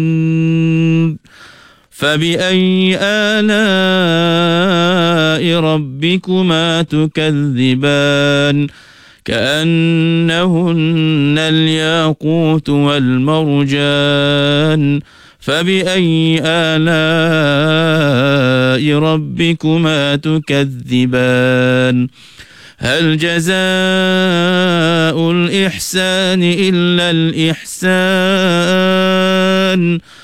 فبأي آلاء ربكما تكذبان كأنهن الياقوت والمرجان فبأي آلاء ربكما تكذبان هل جزاء الإحسان إلا الإحسان